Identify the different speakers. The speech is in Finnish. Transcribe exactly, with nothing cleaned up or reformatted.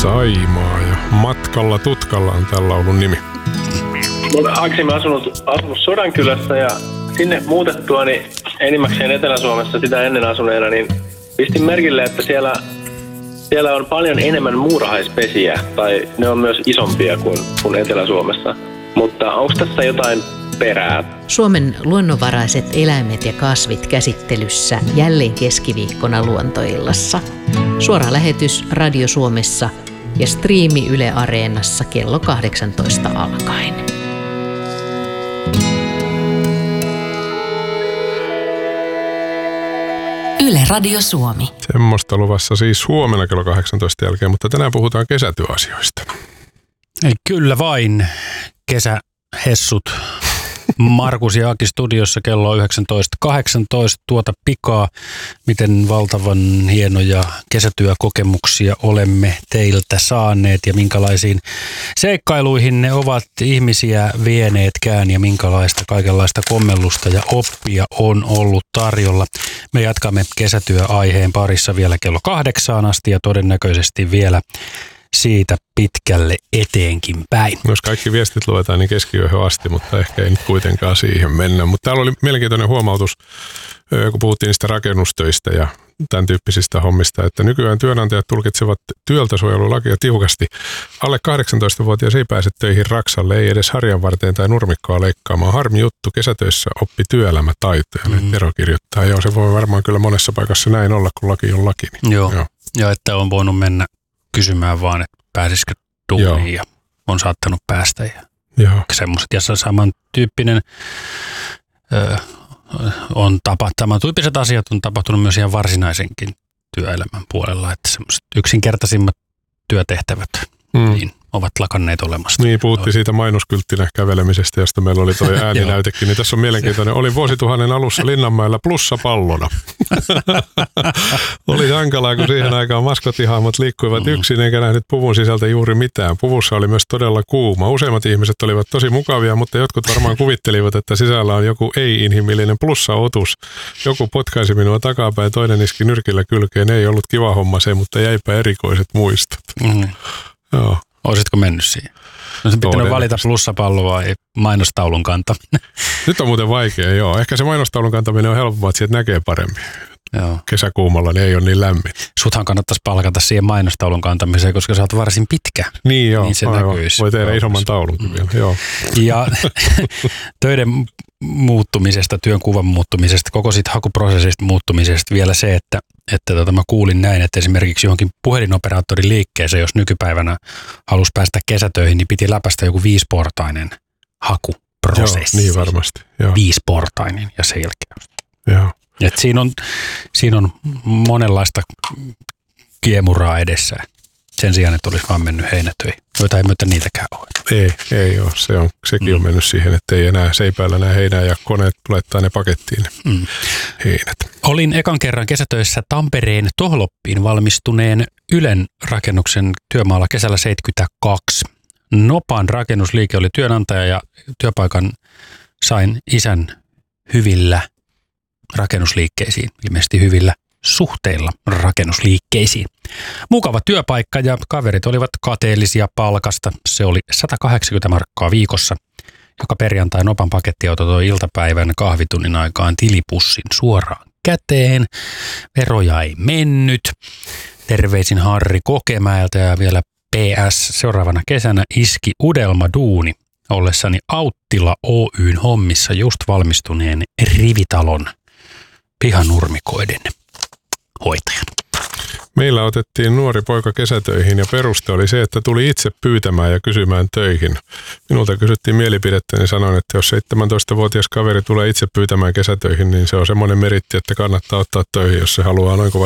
Speaker 1: Saimaa ja Matkalla tutkalla on tämän laulun nimi.
Speaker 2: Mä olen aikaisemmin asunut, asunut Sodankylässä ja sinne muutettua niin enimmäkseen Etelä-Suomessa sitä ennen asuneena, niin pistin merkille, että siellä, siellä on paljon enemmän muurahaispesiä, tai ne on myös isompia kuin, kuin Etelä-Suomessa. Mutta onko tässä jotain perää?
Speaker 3: Suomen luonnonvaraiset eläimet ja kasvit käsittelyssä jälleen keskiviikkona Luontoillassa. Suora lähetys Radio Suomessa ja striimi Yle Areenassa kello kahdeksantoista alkaen.
Speaker 4: Yle Radio Suomi.
Speaker 1: Semmoista luvassa siis huomenna kello kahdeksantoista jälkeen, mutta tänään puhutaan kesätyöasioista.
Speaker 5: Ei, kyllä vain. Kesähessut. Markus ja Aki studiossa kello yhdeksäntoista kahdeksantoista. Tuota pikaa, miten valtavan hienoja kesätyökokemuksia olemme teiltä saaneet ja minkälaisiin seikkailuihin ne ovat ihmisiä vieneetkään ja minkälaista kaikenlaista kommellusta ja oppia on ollut tarjolla. Me jatkamme kesätyöaiheen parissa vielä kello kahdeksaan asti ja todennäköisesti vielä siitä pitkälle eteenkin päin.
Speaker 1: Jos kaikki viestit luetaan, niin keskiyöhön asti, mutta ehkä ei nyt kuitenkaan siihen mennä. Mutta täällä oli mielenkiintoinen huomautus, kun puhuttiin niistä rakennustöistä ja tämän tyyppisistä hommista, että nykyään työnantajat tulkitsevat työltä suojelulakia tiukasti. Alle kahdeksantoistavuotias ei pääse töihin raksalle, ei edes harjanvarteen tai nurmikkoa leikkaamaan. Harmi juttu, kesätöissä oppi työelämätaitoja, mm. Tero kirjoittaa. Joo, se voi varmaan kyllä monessa paikassa näin olla, kun laki on laki. Niin.
Speaker 5: Joo. Joo, ja että on voinut mennä kysymään vaan, että pääsisikö duuniin ja on saattanut päästä ja semmoiset. Ja samantyyppinen ö, on tapa, samantyyppiset asiat on tapahtunut myös ihan varsinaisenkin työelämän puolella, että semmoiset yksinkertaisimmat työtehtävät mm. niin ovat lakanneet olemasta.
Speaker 1: Niin, puhuttiin siitä mainoskylttinä kävelemisestä, josta meillä oli toi ääninäytekin, niin tässä on mielenkiintoinen. Oli vuosituhannen alussa Linnanmäellä plussapallona. Oli hankalaa, kun siihen aikaan maskotihahmot liikkuivat mm. yksin, eikä nähnyt puvun sisältä juuri mitään. Puvussa oli myös todella kuuma. Useimmat ihmiset olivat tosi mukavia, mutta jotkut varmaan kuvittelivat, että sisällä on joku ei-inhimillinen plussaotus. Joku potkaisi minua takapäin, toinen iski nyrkillä kylkeen. Ei ollut kiva homma se, mutta jäipä erikoiset muistot. Mm. Joo.
Speaker 5: Olisitko mennyt siihen? No se pitää valita plussapallo vai mainostaulun kantaminen.
Speaker 1: Nyt on muuten vaikea, joo. Ehkä se mainostaulun kantaminen on helpompaa, että sieltä näkee paremmin.
Speaker 5: Joo.
Speaker 1: Kesäkuumalla niin ei ole niin lämmin.
Speaker 5: Suthan kannattaisi palkata siihen mainostaulun kantamiseen, koska sä oot varsin pitkä.
Speaker 1: Niin joo,
Speaker 5: niin se näkyisi.
Speaker 1: Voi tehdä isomman taulunkin mm. vielä, joo.
Speaker 5: Ja töiden muuttumisesta, työn kuvan muuttumisesta, koko siitä hakuprosessista muuttumisesta vielä se, että, että tota, mä kuulin näin, että esimerkiksi johonkin puhelinoperaattorin liikkeeseen, jos nykypäivänä halusi päästä kesätöihin, niin piti läpäistä joku viisiportainen hakuprosessi.
Speaker 1: Joo, niin varmasti. Joo.
Speaker 5: Viisiportainen ja selkeä.
Speaker 1: Joo.
Speaker 5: Et siinä, on, siinä on monenlaista kiemuraa edessä. Sen sijaan, että olisi vaan mennyt heinätöihin, joita ei myötä niitäkään ole.
Speaker 1: Ei, ei ole. Se on, sekin mm. on mennyt siihen, että ei enää seipäällä näe heinää ja koneet laittaa ne pakettiin mm. heinät.
Speaker 5: Olin ekan kerran kesätöissä Tampereen Tohloppiin valmistuneen Ylen rakennuksen työmaalla kesällä seitsemänkymmentäkaksi. Nopan rakennusliike oli työnantaja ja työpaikan sain isän hyvillä rakennusliikkeisiin, ilmeisesti hyvillä suhteilla rakennusliikkeisiin. Mukava työpaikka ja kaverit olivat kateellisia palkasta. Se oli sata kahdeksankymmentä markkaa viikossa. Joka perjantai Nopan pakettiauto toi iltapäivän kahvitunnin aikaan tilipussin suoraan käteen. Veroja ei mennyt. Terveisin Harri Kokemäeltä ja vielä P S. Seuraavana kesänä iski udelma duuni ollessani Auttila Oyn hommissa just valmistuneen rivitalon pihanurmikoiden hoitajan.
Speaker 1: Meillä otettiin nuori poika kesätöihin ja peruste oli se, että tuli itse pyytämään ja kysymään töihin. Minulta kysyttiin mielipidettä, niin sanoin, että jos seitsemäntoistavuotias kaveri tulee itse pyytämään kesätöihin, niin se on semmoinen meritti, että kannattaa ottaa töihin, jos se haluaa noin kova